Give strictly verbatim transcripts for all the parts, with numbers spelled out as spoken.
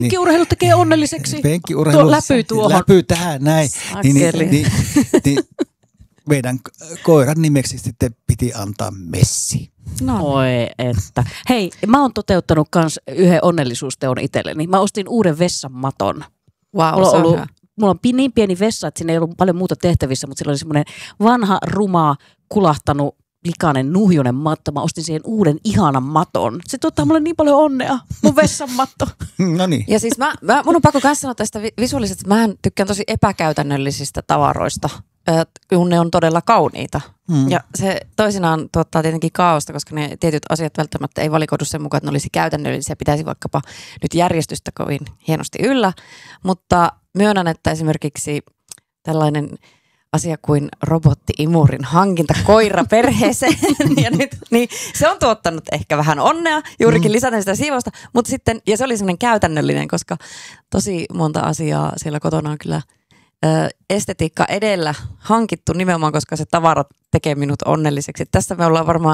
Penkkiurheilu tekee onnelliseksi. Penkkiurheilu. Tuo läpy tuohon. Läpy tähän näin. Niin, niin, niin, niin, meidän koiran nimeksi sitten piti antaa Messi. No. Oi että. Hei, mä oon toteuttanut kans yhden onnellisuusteon itselleni. Mä ostin uuden vessanmaton. Wow, mulla, on on ollut, hyvä. mulla on niin pieni vessa, että siinä ei ollut paljon muuta tehtävissä, mutta sillä oli semmoinen vanha, ruma, kulahtanut, likainen, nuhjonen matto. Mä ostin siihen uuden, ihanan maton. Se tuottaa mulle niin paljon onnea, mun vessanmatto. No niin. Ja siis mä, mä, mun on pakko myös sanoa tästä visuaalisesti, että mä tykkään tosi epäkäytännöllisistä tavaroista, kun ne on todella kauniita. Hmm. Ja se toisinaan tuottaa tietenkin kaaosta, koska ne tietyt asiat välttämättä ei valikoidu sen mukaan, että ne olisi käytännöllisiä. Pitäisi vaikkapa nyt järjestystä kovin hienosti yllä, mutta myönnän, että esimerkiksi tällainen asia kuin robotti-imurin hankinta koira perheeseen. ja nyt, niin se on tuottanut ehkä vähän onnea, juurikin mm. lisäten sitä siivousta, mutta sitten, ja se oli semmoinen käytännöllinen, koska tosi monta asiaa siellä kotona on kyllä ö, estetiikka edellä hankittu nimenomaan, koska se tavara tekee minut onnelliseksi. Tässä me ollaan varmaan...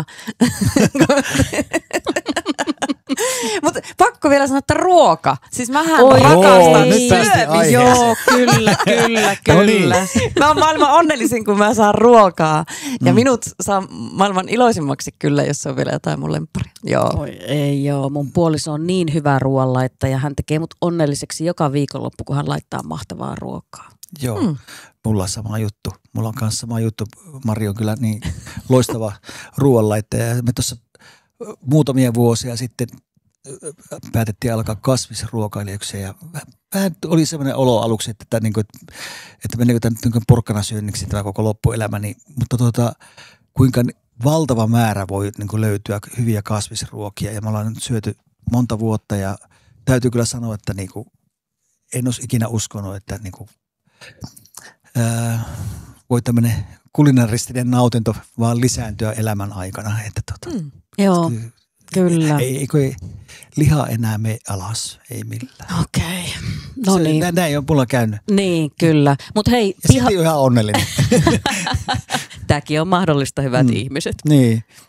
Mutta pakko vielä sanoa, että ruoka. Siis mähän Oi, rakastan nyt päästiin syömistä. aiheeseen. Joo, kyllä, kyllä, kyllä. No niin. Mä oon maailman onnellisin, kun mä saan ruokaa. Ja mm. minut saa maailman iloisimmaksi kyllä, jos se on vielä jotain mun lemppari. Joo. Oi, ei joo, mun puoliso on niin hyvä ruoanlaittaja. Hän tekee mut onnelliseksi joka viikonloppu, kun hän laittaa mahtavaa ruokaa. Joo, mm. mulla on sama juttu. Mulla on kanssa sama juttu. Mari on kyllä niin loistava ruoanlaittaja. Me tuossa muutamia vuosia sitten päätettiin alkaa kasvisruokailijaksi ja vähän oli sellainen olo aluksi, että, että, että, että meneekö tämä nyt porkkanasyönniksi tämä koko loppuelämä, niin, mutta tuota, kuinka valtava määrä voi niin kuin löytyä hyviä kasvisruokia ja me ollaan nyt syöty monta vuotta ja täytyy kyllä sanoa, että niin kuin, en olisi ikinä uskonut, että niin kuin, ää, voi tämmöinen kulinaristinen nautinto vaan lisääntyä elämän aikana. Että tuota, mm. Joo. Kyllä. Ei, eikö ei, liha enää mene alas, ei millään. Okei. Okay. No niin. Näin, näin on mulla käynyt. Niin, kyllä. Mut hei, ja piha... sitten on ihan onnellinen. Tämäkin on mahdollista, hyvät mm. ihmiset. Niin.